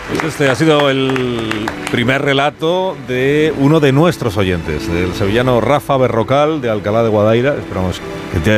Este ha sido el primer relato de uno de nuestros oyentes, del sevillano Rafa Berrocal, de Alcalá de Guadaira. Esperamos que te